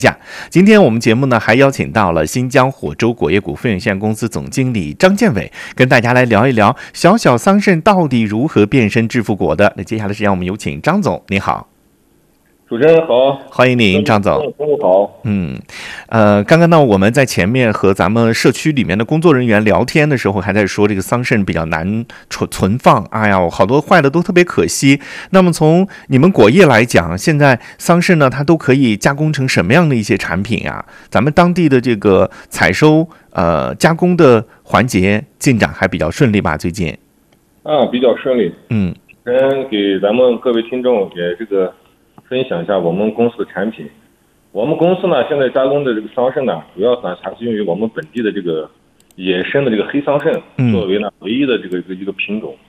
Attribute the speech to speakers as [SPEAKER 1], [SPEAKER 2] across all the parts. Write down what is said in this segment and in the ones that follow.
[SPEAKER 1] 今天我们节目呢还邀请到了新疆火州果业股份有限公司总经理张建伟，跟大家来聊一聊小小桑葚到底如何变身致富果的。那接下来时间我们有请张总，您好。
[SPEAKER 2] 主持人好，
[SPEAKER 1] 欢迎您，张总。
[SPEAKER 2] 中午好。
[SPEAKER 1] 刚刚呢，我们在前面和咱们社区里面的工作人员聊天的时候，还在说这个桑葚比较难存放，哎呀，好多坏的都特别可惜。那么从你们果业来讲，现在桑葚呢，它都可以加工成什么样的一些产品啊？咱们当地的这个采收加工的环节进展还比较顺利吧？最近
[SPEAKER 2] 比较顺利。先给咱们各位听众也分享一下我们公司的产品。我们公司呢，现在加工的这个桑葚呢，主要呢还是用于我们本地的这个野生的这个黑桑葚作为呢唯一的一个品种。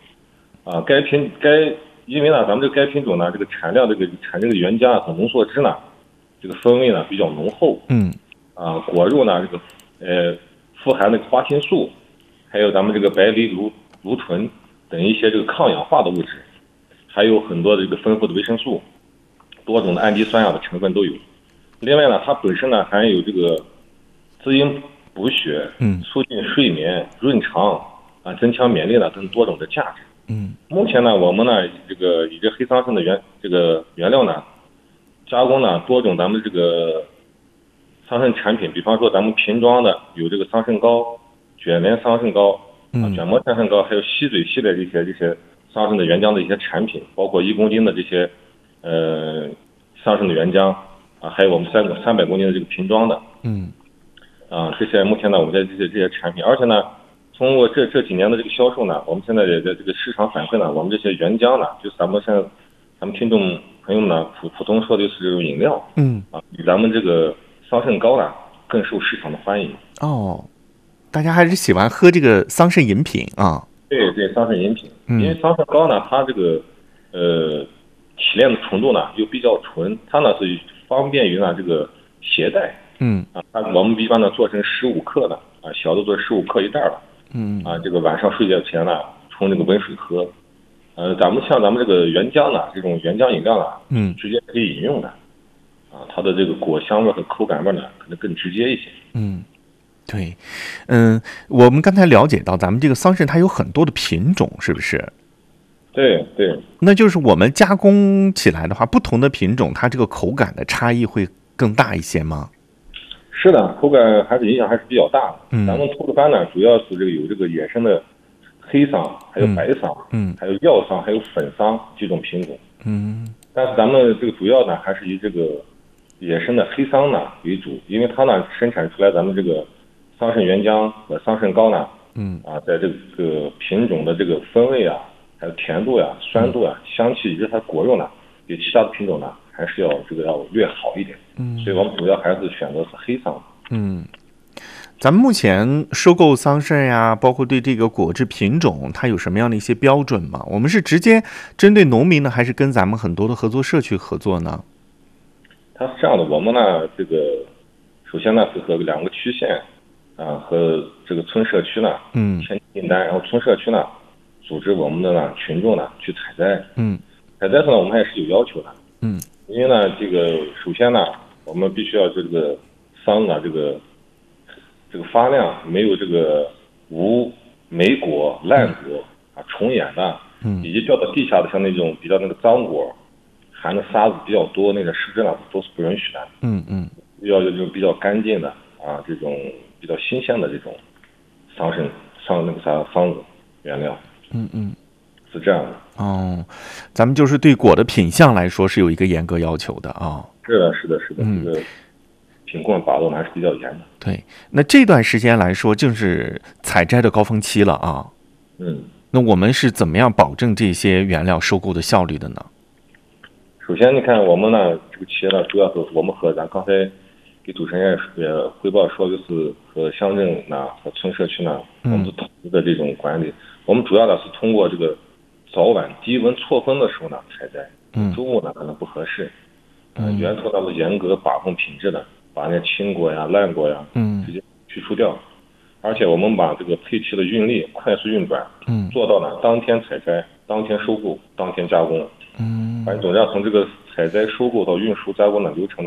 [SPEAKER 2] 因为呢咱们该品种呢这个产量产这个原浆和浓缩汁呢，这个风味呢比较浓厚。果肉呢富含那个花青素，还有咱们这个白藜芦醇等一些这个抗氧化的物质，还有很多的这个丰富的维生素。多种的氨基酸的成分都有。另外呢，它本身呢还有这个滋阴补血、促进睡眠、润肠增强免疫力等多种的价值。目前呢，我们呢以这黑桑葚的原料呢加工呢多种咱们这个桑葚产品，比方说咱们瓶装的有这个桑葚膏、卷帘桑葚膏、卷膜桑葚膏，还有吸嘴系列这些桑葚的原浆的一些产品，包括1公斤的这些桑葚的原浆还有我们300公斤的这个瓶装的，这些目前呢我们这些产品，而且呢，通过这几年的这个销售呢，我们现在也在这个市场反馈呢，我们这些原浆呢，就是咱们听众朋友们呢普通说的就是这种饮料，比咱们这个桑葚膏呢更受市场的欢迎。
[SPEAKER 1] 大家还是喜欢喝这个桑葚饮品啊。
[SPEAKER 2] 对，桑葚饮品，因为桑葚膏呢，它这个提炼的纯度呢又比较纯，它呢是方便于呢这个携带。我们一般呢做成15克的小的做15克一袋的。这个晚上睡觉前呢冲这个温水喝。咱们这个原浆呢，这种原浆饮料呢，直接可以饮用的。它的这个果香味和口感味呢可能更直接一些。
[SPEAKER 1] 对，我们刚才了解到咱们这个桑葚它有很多的品种，是不是？
[SPEAKER 2] 对，
[SPEAKER 1] 那就是我们加工起来的话，不同的品种它这个口感的差异会更大一些吗？
[SPEAKER 2] 是的，口感影响还是比较大的。咱们吐鲁番呢，主要是有这个野生的黑桑，还有白桑，还有药桑，还有粉桑几种品种。但是咱们这个主要呢还是以这个野生的黑桑呢为主，因为它呢生产出来咱们这个桑葚原浆和桑葚膏呢，在这个品种的这个风味还有甜度酸度香气以及它果肉呢，比其他的品种呢还是要略好一点。所以我们主要还是选择是黑桑。
[SPEAKER 1] 咱们目前收购桑葚包括对这个果汁品种，它有什么样的一些标准吗？我们是直接针对农民呢，还是跟咱们很多的合作社去合作呢？
[SPEAKER 2] 它是这样的，我们呢首先呢是和2个区县和这个村社区呢签订单，然后村社区呢组织我们的群众呢去采摘。采摘上呢我们还是有要求的。因为呢首先呢我们必须要这个桑这个发量没有无霉果、烂果虫眼的，以及掉到地下的像那种比较脏果，含的沙子比较多那个树枝呢都是不允许的。要有这种比较干净的这种比较新鲜的这种桑子原料。是这样的。
[SPEAKER 1] 咱们就是对果的品相来说是有一个严格要求的
[SPEAKER 2] 是的。这个品控把握还是比较严的。
[SPEAKER 1] 对，那这段时间来说正是采摘的高峰期了那我们是怎么样保证这些原料收购的效率的呢？
[SPEAKER 2] 首先你看我们呢这个企业呢，主要是我们和咱刚才给主持人也汇报说，就是和乡镇呢和村社区呢，我们是统一的这种管理。我们主要的是通过这个早晚低温错峰的时候呢采摘，中午呢可能不合适。源头呢是严格把控品质的，把那青果烂果直接去除掉。而且我们把这个配器的运力快速运转，做到呢当天采摘、当天收购、当天加工。反正总要从这个采摘、收购到运输、加工的流程呢，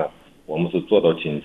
[SPEAKER 2] 我们是做到紧